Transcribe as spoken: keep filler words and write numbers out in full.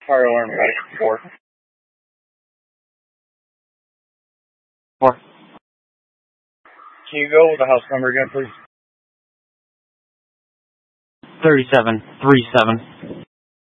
Fire alarm ready. Four. Four. Can you go with the house number again, please? Thirty-seven, three seven.